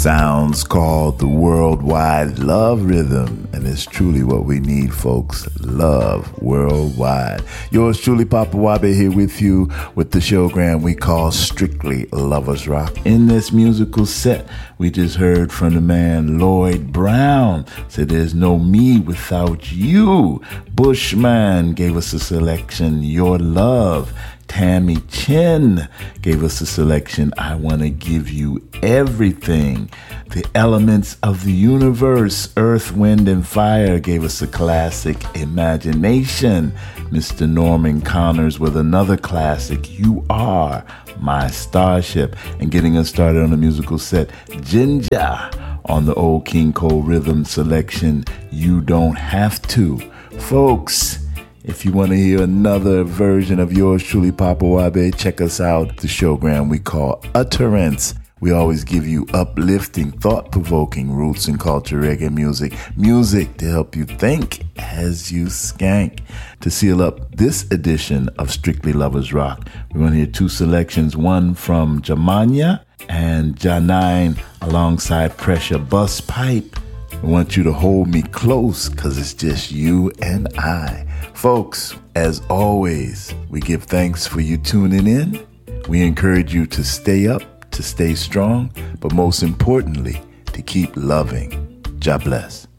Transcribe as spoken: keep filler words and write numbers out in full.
Sounds called the Worldwide Love Rhythm, and it's truly what we need, folks. Love worldwide. Yours truly, Papa Wabe, here with you with the showgram we call Strictly Lovers Rock. In this musical set, we just heard from the man Lloyd Brown. Said there's no me without you. Bushman gave us a selection, Your Love. Tammy Chin gave us a selection, I Want to Give You Everything. The Elements of the Universe, Earth, Wind, and Fire gave us a classic, Imagination. Mister Norman Connors with another classic, You Are My Starship. And getting us started on the musical set, Ginger on the Old King Cole Rhythm selection, You Don't Have To. Folks, if you want to hear another version of yours truly, Papa Wabe, check us out. The showgram we call Utterance. We always give you uplifting, thought-provoking roots and culture reggae music. Music to help you think as you skank. To seal up this edition of Strictly Lovers Rock, we're going to hear two selections, one from Jamania and Janine alongside Pressure Bus Pipe. I want you to hold me close because it's just you and I. Folks, as always, we give thanks for you tuning in. We encourage you to stay up, to stay strong, but most importantly, to keep loving. God bless.